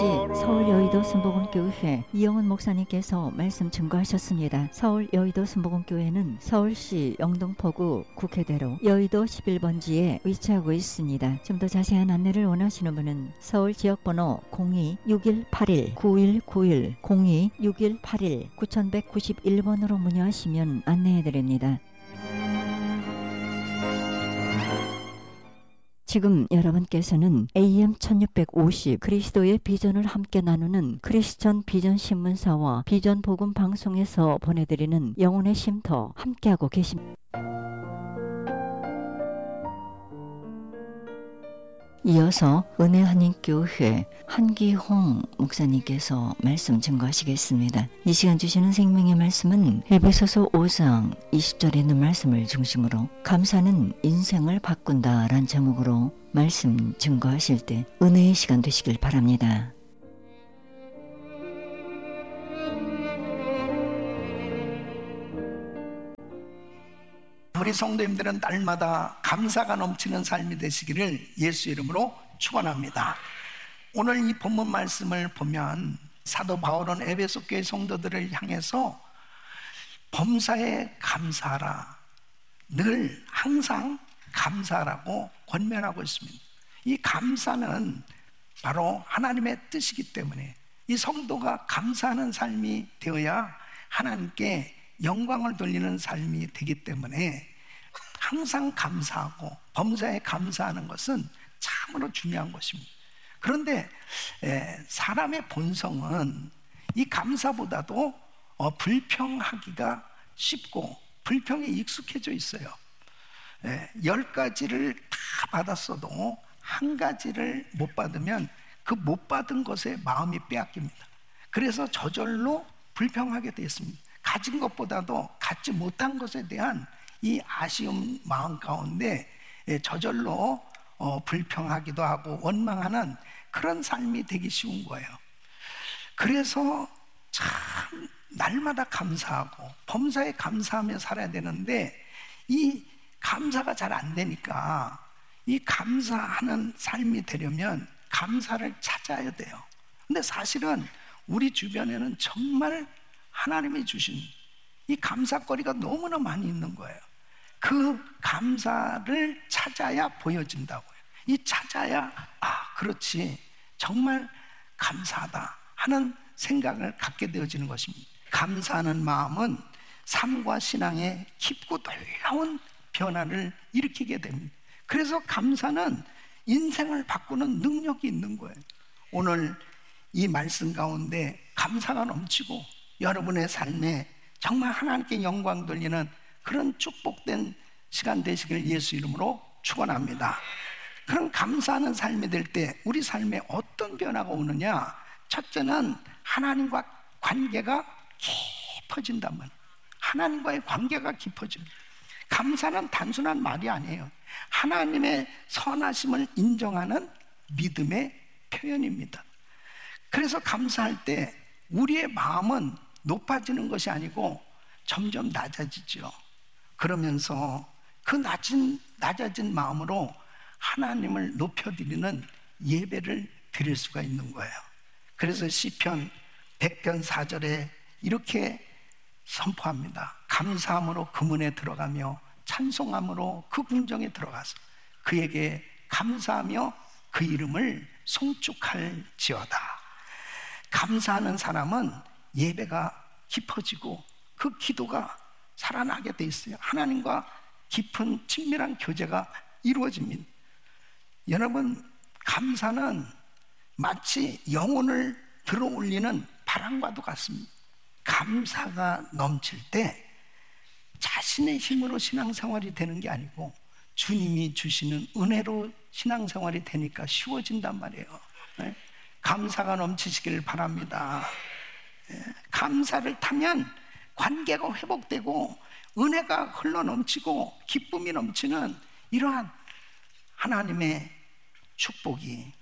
서울 여의도 순복음교회 이영훈 목사님께서 말씀 증거하셨습니다. 서울 여의도 순복음교회는 서울시 영등포구 국회대로 여의도 11번지에 위치하고 있습니다. 좀 더 자세한 안내를 원하시는 분은 서울 지역번호 02-6181-9191 02-6181-9191번으로 문의하시면 안내해드립니다. 지금 여러분께서는 AM 1650 그리스도의 비전을 함께 나누는 크리스천 비전 신문사와 비전 복음 방송에서 보내드리는 영혼의 쉼터 함께하고 계십니다. 이어서 은혜한인교회 한기홍 목사님께서 말씀 증거하시겠습니다. 이 시간 주시는 생명의 말씀은 에베소서 5장 20절에 있는 말씀을 중심으로 감사는 인생을 바꾼다 라는 제목으로 말씀 증거하실 때 은혜의 시간 되시길 바랍니다. 우리 성도님들은 날마다 감사가 넘치는 삶이 되시기를 예수 이름으로 축원합니다. 오늘 이 본문 말씀을 보면 사도 바울은 에베소 교회 성도들을 향해서 범사에 감사하라, 늘 항상 감사하라고 권면하고 있습니다. 이 감사는 바로 하나님의 뜻이기 때문에 이 성도가 감사하는 삶이 되어야 하나님께 영광을 돌리는 삶이 되기 때문에 항상 감사하고 범사에 감사하는 것은 참으로 중요한 것입니다. 그런데 사람의 본성은 이 감사보다도 불평하기가 쉽고 불평에 익숙해져 있어요. 10가지를 다 받았어도 한 가지를 못 받으면 그 못 받은 것에 마음이 빼앗깁니다. 그래서 저절로 불평하게 되어 있습니다. 가진 것보다도 갖지 못한 것에 대한 이 아쉬운 마음 가운데 저절로 불평하기도 하고 원망하는 그런 삶이 되기 쉬운 거예요. 그래서 참 날마다 감사하고 범사에 감사하며 살아야 되는데 이 감사가 잘 안 되니까 이 감사하는 삶이 되려면 감사를 찾아야 돼요. 근데 사실은 우리 주변에는 정말 하나님이 주신 이 감사거리가 너무나 많이 있는 거예요. 그 감사를 찾아야 보여진다고요. 이 찾아야 그렇지 정말 감사하다 하는 생각을 갖게 되어지는 것입니다. 감사하는 마음은 삶과 신앙에 깊고 놀라운 변화를 일으키게 됩니다. 그래서 감사는 인생을 바꾸는 능력이 있는 거예요. 오늘 이 말씀 가운데 감사가 넘치고 여러분의 삶에 정말 하나님께 영광 돌리는 그런 축복된 시간 되시길 예수 이름으로 축원합니다. 그런 감사하는 삶이 될 때 우리 삶에 어떤 변화가 오느냐? 첫째는 하나님과 관계가 깊어진단 말이에요. 하나님과의 관계가 깊어집니다. 감사는 단순한 말이 아니에요. 하나님의 선하심을 인정하는 믿음의 표현입니다. 그래서 감사할 때 우리의 마음은 높아지는 것이 아니고 점점 낮아지죠. 그러면서 그 낮아진 마음으로 하나님을 높여드리는 예배를 드릴 수가 있는 거예요. 그래서 시편 100편 4절에 이렇게 선포합니다. 감사함으로 그 문에 들어가며 찬송함으로 그 궁정에 들어가서 그에게 감사하며 그 이름을 송축할지어다. 감사하는 사람은 예배가 깊어지고 그 기도가 살아나게 돼 있어요. 하나님과 깊은 친밀한 교제가 이루어집니다. 여러분, 감사는 마치 영혼을 들어올리는 바람과도 같습니다. 감사가 넘칠 때 자신의 힘으로 신앙생활이 되는 게 아니고 주님이 주시는 은혜로 신앙생활이 되니까 쉬워진단 말이에요. 감사가 넘치시길 바랍니다. 감사를 타면 관계가 회복되고 은혜가 흘러넘치고 기쁨이 넘치는 이러한 하나님의 축복이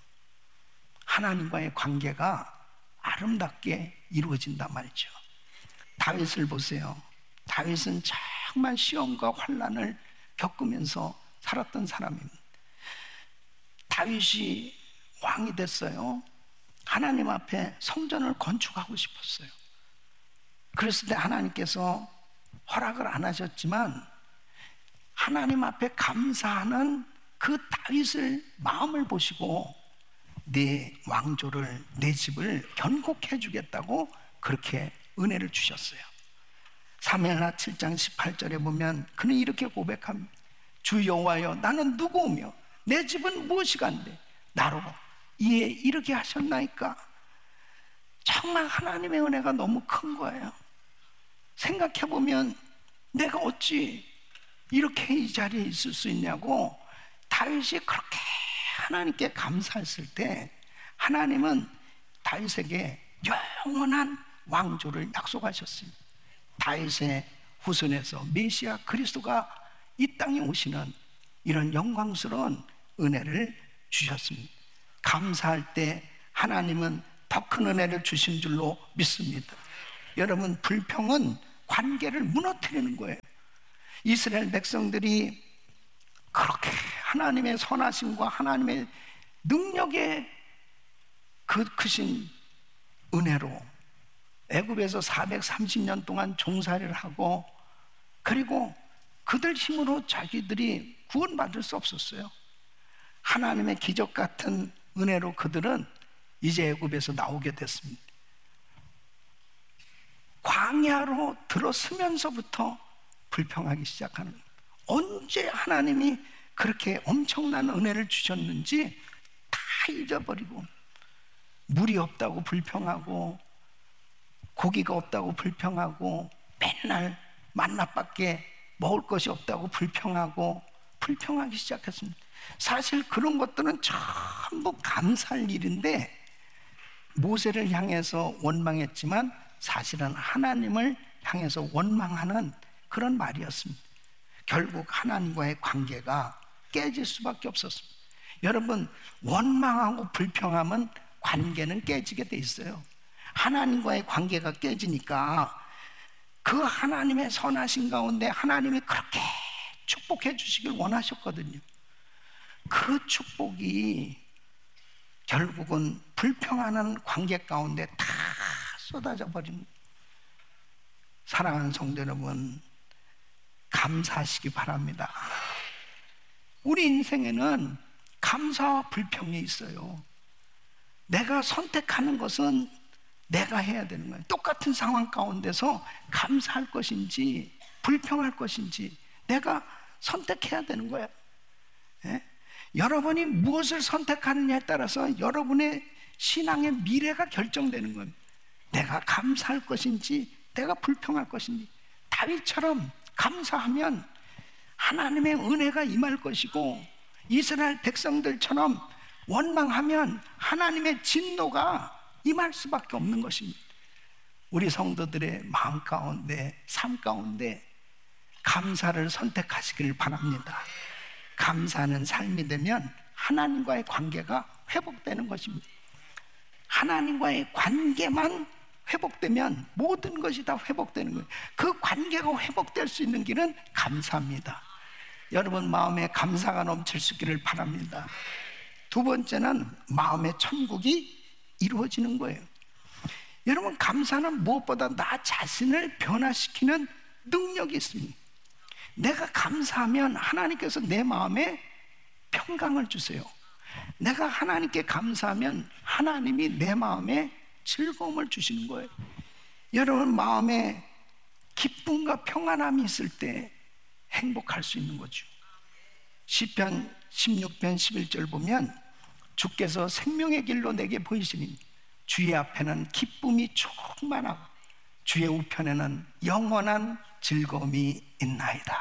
하나님과의 관계가 아름답게 이루어진단 말이죠. 다윗을 보세요. 다윗은 정말 시험과 환난을 겪으면서 살았던 사람입니다. 다윗이 왕이 됐어요. 하나님 앞에 성전을 건축하고 싶었어요. 그랬을 때 하나님께서 허락을 안 하셨지만 하나님 앞에 감사하는 그 다윗을 마음을 보시고 내 왕조를, 내 집을 견고케 해주겠다고 그렇게 은혜를 주셨어요. 사무엘하 7장 18절에 보면 그는 이렇게 고백합니다. 주 여호와여, 나는 누구오며 내 집은 무엇이간데 나로 이에 이렇게 하셨나이까. 정말 하나님의 은혜가 너무 큰 거예요. 생각해보면 내가 어찌 이렇게 이 자리에 있을 수 있냐고 다윗이 그렇게 하나님께 감사했을 때 하나님은 다윗에게 영원한 왕조를 약속하셨습니다. 다윗의 후손에서 메시아 그리스도가 이 땅에 오시는 이런 영광스러운 은혜를 주셨습니다. 감사할 때 하나님은 더 큰 은혜를 주신 줄로 믿습니다. 여러분, 불평은 관계를 무너뜨리는 거예요. 이스라엘 백성들이 그렇게 하나님의 선하심과 하나님의 능력의 그 크신 은혜로 애굽에서 430년 동안 종살이를 하고, 그리고 그들 힘으로 자기들이 구원받을 수 없었어요. 하나님의 기적 같은 은혜로 그들은 이제 애굽에서 나오게 됐습니다. 광야로 들어서면서부터 불평하기 시작하는 거예요. 언제 하나님이 그렇게 엄청난 은혜를 주셨는지 다 잊어버리고, 물이 없다고 불평하고 고기가 없다고 불평하고 맨날 만나밖에 먹을 것이 없다고 불평하기 시작했습니다. 사실 그런 것들은 전부 감사할 일인데 모세를 향해서 원망했지만 사실은 하나님을 향해서 원망하는 그런 말이었습니다. 결국 하나님과의 관계가 깨질 수밖에 없었습니다. 여러분, 원망하고 불평하면 관계는 깨지게 돼 있어요. 하나님과의 관계가 깨지니까 그 하나님의 선하신 가운데 하나님이 그렇게 축복해 주시길 원하셨거든요. 그 축복이 결국은 불평하는 관계 가운데 다 쏟아져 버립니다. 사랑하는 성도 여러분, 감사하시기 바랍니다. 우리 인생에는 감사와 불평이 있어요. 내가 선택하는 것은 내가 해야 되는 거예요. 똑같은 상황 가운데서 감사할 것인지 불평할 것인지 내가 선택해야 되는 거예요. 예? 여러분이 무엇을 선택하느냐에 따라서 여러분의 신앙의 미래가 결정되는 겁니다. 내가 감사할 것인지 내가 불평할 것인지. 다윗처럼 감사하면 하나님의 은혜가 임할 것이고, 이스라엘 백성들처럼 원망하면 하나님의 진노가 임할 수밖에 없는 것입니다. 우리 성도들의 마음 가운데, 삶 가운데 감사를 선택하시길 바랍니다. 감사하는 삶이 되면 하나님과의 관계가 회복되는 것입니다. 하나님과의 관계만 회복되면 모든 것이 다 회복되는 거예요. 그 관계가 회복될 수 있는 길은 감사입니다. 여러분 마음에 감사가 넘칠 수 있기를 바랍니다. 두 번째는 마음의 천국이 이루어지는 거예요. 여러분, 감사는 무엇보다 나 자신을 변화시키는 능력이 있습니다. 내가 감사하면 하나님께서 내 마음에 평강을 주세요. 내가 하나님께 감사하면 하나님이 내 마음에 즐거움을 주시는 거예요. 여러분 마음에 기쁨과 평안함이 있을 때 행복할 수 있는 거죠. 시편 16편 11절 보면 주께서 생명의 길로 내게 보이시니 주의 앞에는 기쁨이 충만하고 주의 우편에는 영원한 즐거움이 있나이다.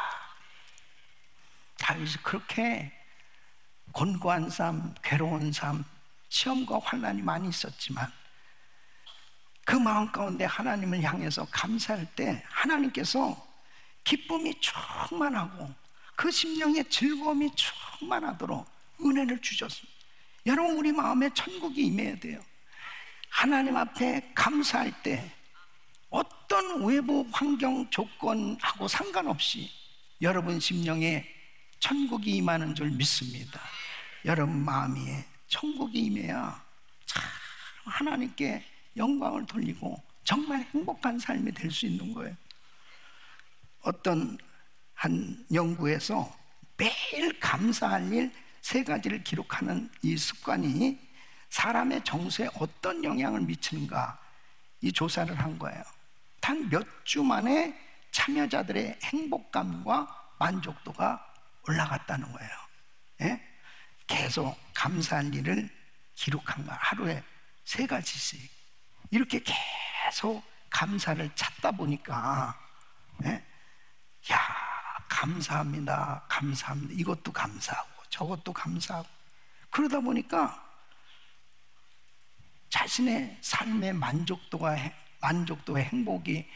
다윗이 그렇게 곤고한 삶, 괴로운 삶, 시험과 환난이 많이 있었지만 그 마음 가운데 하나님을 향해서 감사할 때 하나님께서 기쁨이 충만하고 그 심령에 즐거움이 충만하도록 은혜를 주셨습니다. 여러분, 우리 마음에 천국이 임해야 돼요. 하나님 앞에 감사할 때 어떤 외부 환경 조건하고 상관없이 여러분 심령에 천국이 임하는 줄 믿습니다. 여러분 마음에 천국이 임해야 참 하나님께 영광을 돌리고 정말 행복한 삶이 될 수 있는 거예요. 어떤 한 연구에서 매일 감사할 일 3가지를 기록하는 이 습관이 사람의 정서에 어떤 영향을 미치는가, 이 조사를 한 거예요. 단 몇 주 만에 참여자들의 행복감과 만족도가 올라갔다는 거예요. 예? 계속 감사할 일을 기록한 거야. 하루에 3가지씩 이렇게 계속 감사를 찾다 보니까, 예? 야, 감사합니다, 감사합니다, 이것도 감사하고 저것도 감사하고, 그러다 보니까 자신의 삶의 만족도와 행복이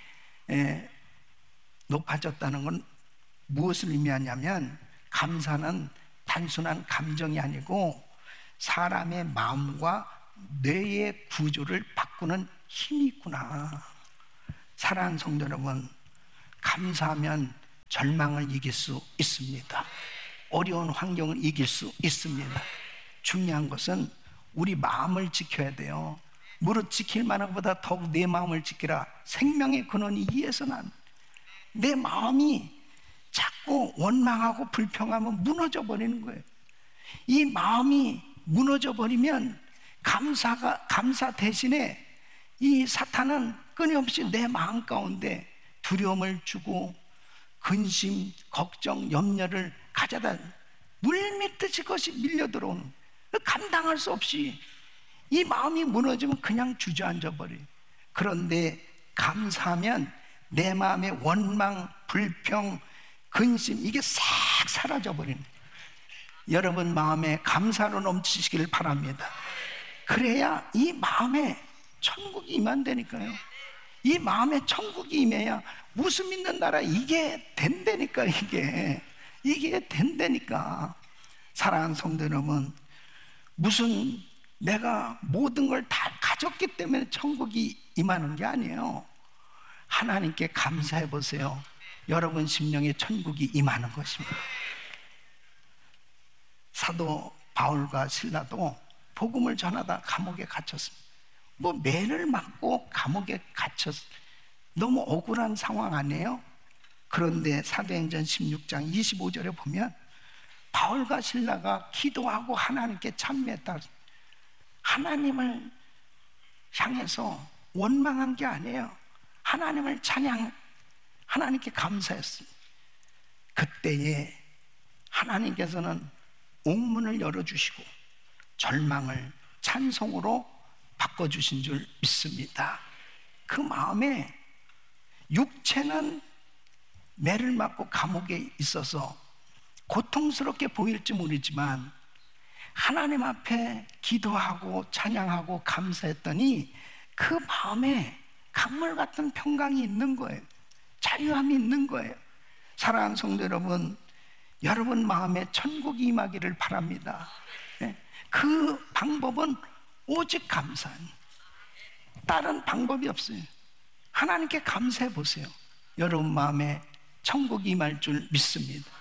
높아졌다는 건 무엇을 의미하냐면, 감사는 단순한 감정이 아니고 사람의 마음과 뇌의 구조를 바꾸는 힘이 있구나. 사랑하는 성도 여러분, 감사하면 절망을 이길 수 있습니다. 어려운 환경을 이길 수 있습니다. 중요한 것은 우리 마음을 지켜야 돼요. 무릇 지킬 만한 것보다 더욱 내 마음을 지키라. 생명의 근원이 이에서 난. 내 마음이 자꾸 원망하고 불평하면 무너져 버리는 거예요. 이 마음이 무너져 버리면 감사 대신에 이 사탄은 끊임없이 내 마음 가운데 두려움을 주고 근심, 걱정, 염려를 가져다 물밀듯이 그것이 밀려들어오는, 감당할 수 없이 이 마음이 무너지면 그냥 주저앉아 버려요. 그런데 감사하면 내 마음의 원망, 불평, 근심, 이게 싹 사라져 버리는 거예요. 여러분 마음에 감사로 넘치시길 바랍니다. 그래야 이 마음에 천국이 임한다니까요. 이 마음에 천국이 임해야 웃음 있는 나라, 이게 된다니까. 이게 된다니까. 사랑하는 성도 여러분, 무슨 내가 모든 걸 다 가졌기 때문에 천국이 임하는 게 아니에요. 하나님께 감사해 보세요. 여러분 심령에 천국이 임하는 것입니다. 사도 바울과 실라도 복음을 전하다 감옥에 갇혔습니다. 매를 맞고 감옥에 갇혔, 너무 억울한 상황 아니에요? 그런데 사도행전 16장 25절에 보면 바울과 실라가 기도하고 하나님께 찬미했다. 하나님을 향해서 원망한 게 아니에요. 하나님을 하나님께 감사했습니다. 그때에 하나님께서는 옥문을 열어주시고 절망을 찬송으로 바꿔주신 줄 믿습니다. 그 마음에 육체는 매를 맞고 감옥에 있어서 고통스럽게 보일지 모르지만 하나님 앞에 기도하고 찬양하고 감사했더니 그 마음에 강물 같은 평강이 있는 거예요. 자유함이 있는 거예요. 사랑하는 성도 여러분, 여러분 마음에 천국이 임하기를 바랍니다. 그 방법은 오직 감사, 다른 방법이 없어요. 하나님께 감사해 보세요. 여러분 마음에 천국이 임할 줄 믿습니다.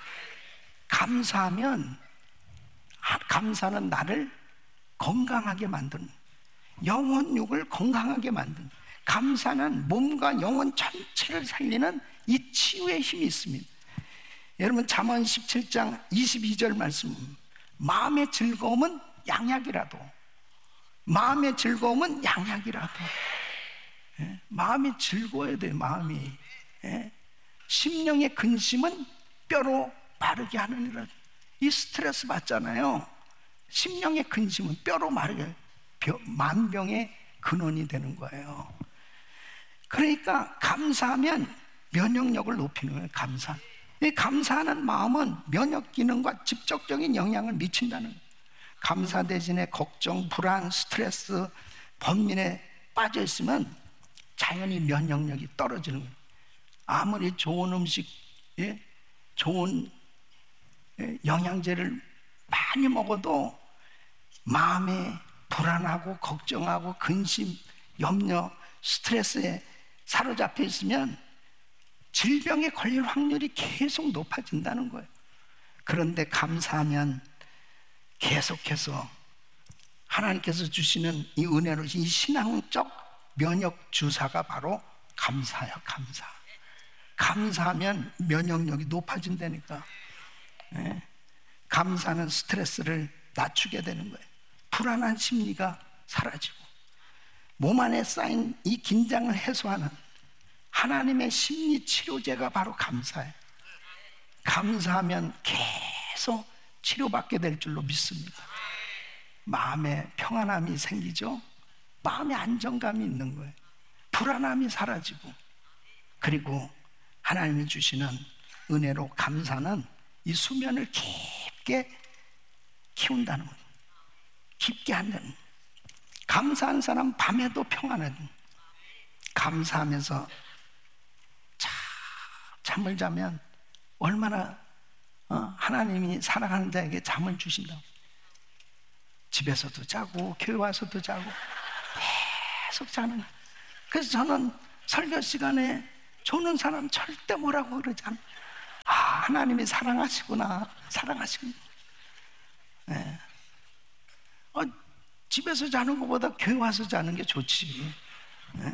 감사는 나를 건강하게 만드는, 영혼육을 건강하게 만드는, 감사는 몸과 영혼 전체를 살리는 이 치유의 힘이 있습니다. 여러분 잠언 17장 22절 말씀, 마음의 즐거움은 양약이라도, 마음의 즐거움은 양약이라도, 마음이 즐거워야 돼요. 마음이. 심령의 근심은 뼈로 마르게 하느니라. 이 스트레스 받잖아요. 심령의 근심은 뼈로 마르게, 만병의 근원이 되는 거예요. 그러니까 감사하면 면역력을 높이는 거예요. 이 감사하는 마음은 면역 기능과 직접적인 영향을 미친다는 거예요. 감사 대신에 걱정, 불안, 스트레스, 번민에 빠져 있으면 자연히 면역력이 떨어지는 거예요. 아무리 좋은 음식, 좋은 영양제를 많이 먹어도 마음에 불안하고 걱정하고 근심, 염려, 스트레스에 사로잡혀 있으면 질병에 걸릴 확률이 계속 높아진다는 거예요. 그런데 감사하면 계속해서 하나님께서 주시는 이 은혜로 이 신앙적 면역 주사가 바로 감사예요. 감사. 감사하면 면역력이 높아진다니까. 예. 감사는 스트레스를 낮추게 되는 거예요. 불안한 심리가 사라지고 몸 안에 쌓인 이 긴장을 해소하는 하나님의 심리 치료제가 바로 감사예요. 감사하면 계속 치료받게 될 줄로 믿습니다. 마음에 평안함이 생기죠. 마음에 안정감이 있는 거예요. 불안함이 사라지고, 그리고 하나님이 주시는 은혜로 감사는 이 수면을 깊게 키운다는 거예요. 깊게 하는. 감사한 사람 밤에도 평안한. 감사하면서 잠을 자면 얼마나 하나님이 사랑하는 자에게 잠을 주신다고. 집에서도 자고 교회 와서도 자고 계속 자는. 그래서 저는 설교 시간에 조는 사람 절대 뭐라고 그러지 않아요. 하나님이 사랑하시구나. 사랑하시구나. 네. 집에서 자는 것보다 교회 와서 자는 게 좋지. 네.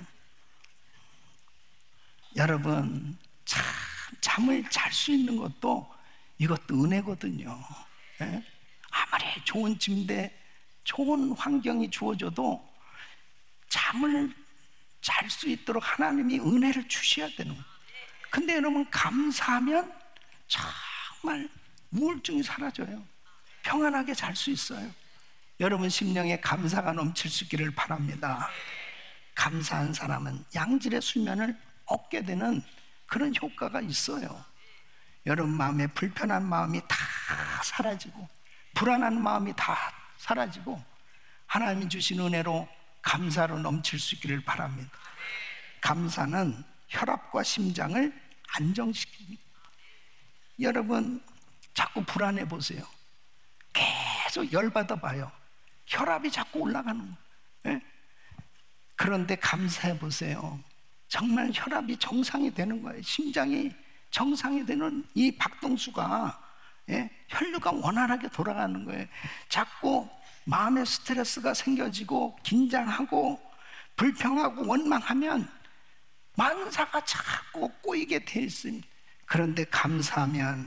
여러분, 잠을 잘 수 있는 것도 이것도 은혜거든요. 네. 아무리 좋은 침대, 좋은 환경이 주어져도 잠을 잘 수 있도록 하나님이 은혜를 주셔야 되는 거예요. 근데 여러분, 감사하면 정말 우울증이 사라져요. 평안하게 잘 수 있어요. 여러분 심령에 감사가 넘칠 수 있기를 바랍니다. 감사한 사람은 양질의 수면을 얻게 되는 그런 효과가 있어요. 여러분 마음에 불편한 마음이 다 사라지고 불안한 마음이 다 사라지고 하나님이 주신 은혜로 감사로 넘칠 수 있기를 바랍니다. 감사는 혈압과 심장을 안정시킵니다. 여러분 자꾸 불안해 보세요. 계속 열받아 봐요. 혈압이 자꾸 올라가는 거예요. 그런데 감사해 보세요. 정말 혈압이 정상이 되는 거예요. 심장이 정상이 되는 이 박동수가 혈류가 원활하게 돌아가는 거예요. 자꾸 마음의 스트레스가 생겨지고 긴장하고 불평하고 원망하면 만사가 자꾸 꼬이게 돼 있습니다. 그런데 감사하면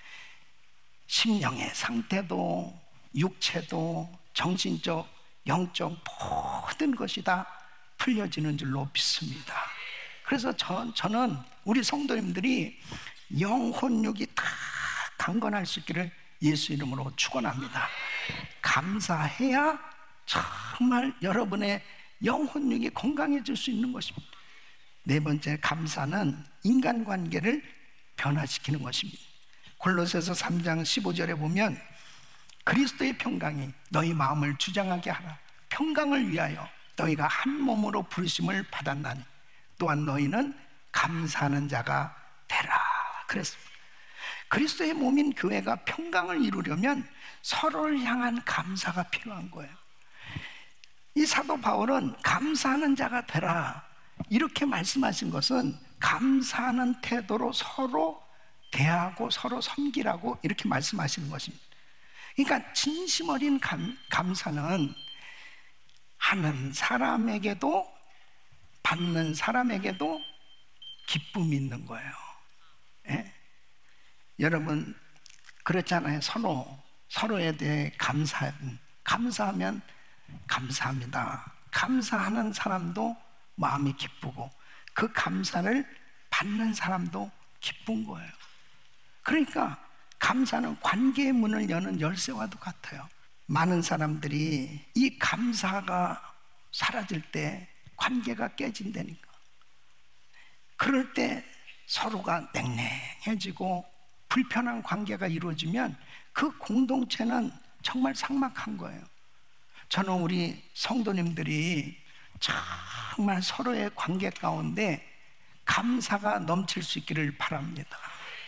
심령의 상태도 육체도 정신적 영적 모든 것이 다 풀려지는 줄로 믿습니다. 그래서 저는 우리 성도님들이 영혼육이 다 강건할 수 있기를 예수 이름으로 축원합니다. 감사해야 정말 여러분의 영혼육이 건강해질 수 있는 것입니다. 네 번째, 감사는 인간관계를 변화시키는 것입니다. 골로새서 3장 15절에 보면 그리스도의 평강이 너희 마음을 주장하게 하라. 평강을 위하여 너희가 한 몸으로 부르심을 받았나니 또한 너희는 감사하는 자가 되라. 그랬습니다. 그리스도의 몸인 교회가 평강을 이루려면 서로를 향한 감사가 필요한 거예요. 이 사도 바울은 감사하는 자가 되라 이렇게 말씀하신 것은 감사하는 태도로 서로 대하고 서로 섬기라고 이렇게 말씀하시는 것입니다. 그러니까 진심 어린 감사는 하는 사람에게도 받는 사람에게도 기쁨이 있는 거예요. 예? 여러분 그렇잖아요. 서로에 대해 감사하면 감사합니다. 감사하는 사람도 마음이 기쁘고 그 감사를 받는 사람도 기쁜 거예요. 그러니까 감사는 관계의 문을 여는 열쇠와도 같아요. 많은 사람들이 이 감사가 사라질 때 관계가 깨진다니까. 그럴 때 서로가 냉랭해지고 불편한 관계가 이루어지면 그 공동체는 정말 삭막한 거예요. 저는 우리 성도님들이 정말 서로의 관계 가운데 감사가 넘칠 수 있기를 바랍니다.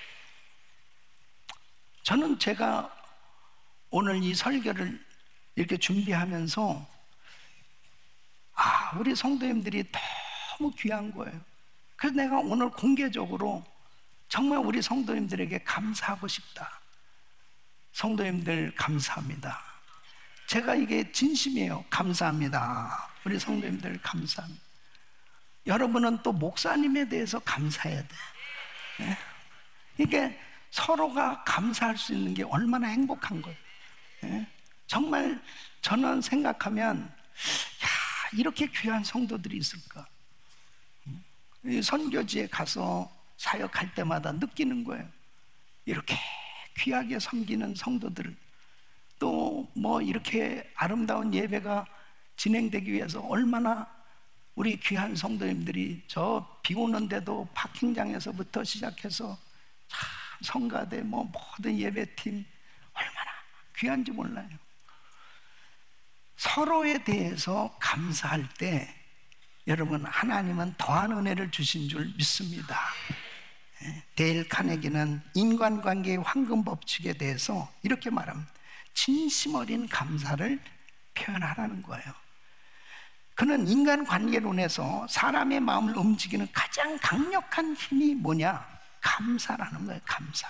저는 제가 오늘 이 설교를 이렇게 준비하면서 우리 성도님들이 너무 귀한 거예요. 그래서 내가 오늘 공개적으로 정말 우리 성도님들에게 감사하고 싶다. 성도님들 감사합니다. 제가 이게 진심이에요. 감사합니다. 우리 성도님들 감사합니다. 여러분은 또 목사님에 대해서 감사해야 돼. 네? 이게 서로가 감사할 수 있는 게 얼마나 행복한 거예요. 네? 정말 저는 생각하면 야, 이렇게 귀한 성도들이 있을까? 선교지에 가서 사역할 때마다 느끼는 거예요. 이렇게 귀하게 섬기는 성도들을, 또 뭐 이렇게 아름다운 예배가 진행되기 위해서 얼마나 우리 귀한 성도님들이 저 비 오는데도 파킹장에서부터 시작해서 참 성가대 뭐 모든 예배팀 얼마나 귀한지 몰라요. 서로에 대해서 감사할 때 여러분, 하나님은 더한 은혜를 주신 줄 믿습니다. 데일 카네기는 인간관계의 황금 법칙에 대해서 이렇게 말합니다. 진심 어린 감사를 표현하라는 거예요. 그는 인간관계론에서 사람의 마음을 움직이는 가장 강력한 힘이 뭐냐? 감사라는 거예요. 감사.